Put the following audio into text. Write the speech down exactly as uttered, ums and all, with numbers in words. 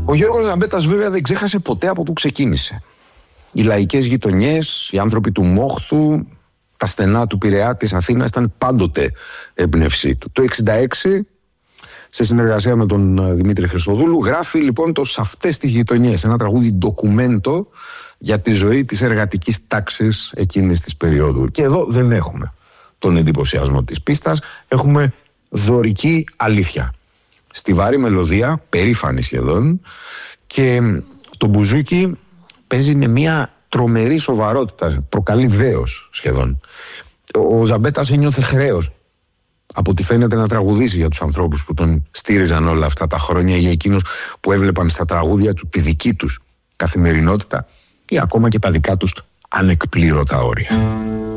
Ο Γιώργος Ζαμπέτας βέβαια δεν ξέχασε ποτέ από που ξεκίνησε. Οι λαϊκές γειτονιές, οι άνθρωποι του Μόχθου, τα στενά του Πειραιά, της Αθήνας ήταν πάντοτε έμπνευσή του. Το εξήντα έξι, σε συνεργασία με τον Δημήτρη Χριστοδούλου, γράφει λοιπόν το «Σ' αυτές τις γειτονιές», ένα τραγούδι ντοκουμέντο για τη ζωή της εργατικής τάξης εκείνης της περίοδου. Και εδώ δεν έχουμε τον εντυπωσιασμό της πίστας, έχουμε δωρική αλήθεια. Στιβάρη μελωδία, περήφανη σχεδόν, και το μπουζούκι παίζει με μια τρομερή σοβαρότητα, προκαλεί δέος σχεδόν. Ο Ζαμπέτας ένιωθε χρέος, από ό,τι φαίνεται, να τραγουδήσει για τους ανθρώπους που τον στήριζαν όλα αυτά τα χρόνια, για εκείνους που έβλεπαν στα τραγούδια του τη δική τους καθημερινότητα ή ακόμα και τα δικά τους ανεκπλήρωτα όρια.